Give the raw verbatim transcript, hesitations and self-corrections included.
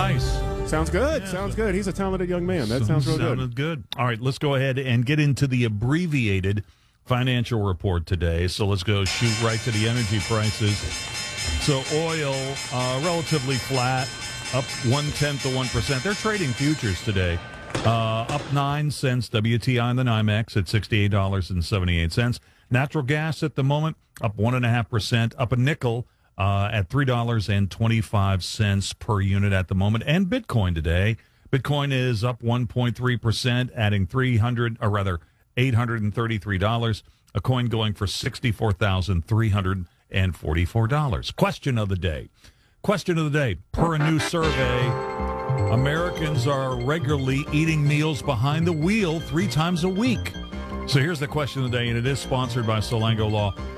Price. Sounds good. Yeah, sounds so- good. He's a talented young man. That sounds real good. Sounded good. All right, let's go ahead and get into the abbreviated financial report today. So let's go shoot right to the energy prices. So oil, uh, relatively flat, up one-tenth of one percent. They're trading futures today. Uh, up nine cents, W T I on the NYMEX at sixty-eight dollars and seventy-eight cents. Natural gas at the moment, up one point five percent, up a nickel uh, at three dollars and twenty-five cents per unit at the moment. And Bitcoin today, Bitcoin is up one point three percent, adding three hundred, or rather eight hundred thirty-three dollars. A coin going for sixty-four thousand three hundred forty-four dollars. Question of the day. Question of the day. Per a new survey, Americans are regularly eating meals behind the wheel three times a week. So here's the question of the day, and it is sponsored by Solango Law.